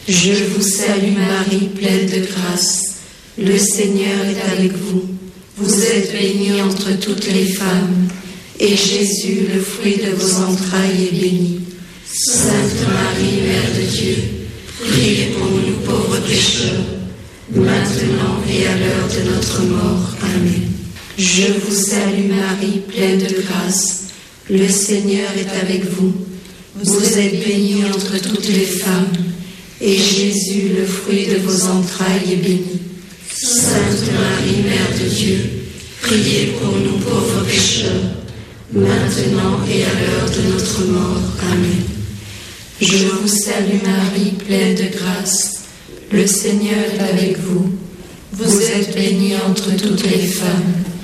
Je vous salue Marie, pleine de grâce. Le Seigneur est avec vous. Vous êtes bénie entre toutes les femmes, et Jésus, le fruit de vos entrailles, est béni. Sainte Marie, Mère de Dieu, priez pour nous pauvres pécheurs, maintenant et à l'heure de notre mort. Amen. Je vous salue Marie, pleine de grâce. Le Seigneur est avec vous. Vous êtes bénie entre toutes les femmes, et Jésus, le fruit de vos entrailles, est béni. Sainte Marie, Mère de Dieu, priez pour nous pauvres pécheurs, maintenant et à l'heure de notre mort. Amen. Je vous salue Marie, pleine de grâce. Le Seigneur est avec vous. Vous êtes bénie entre toutes les femmes,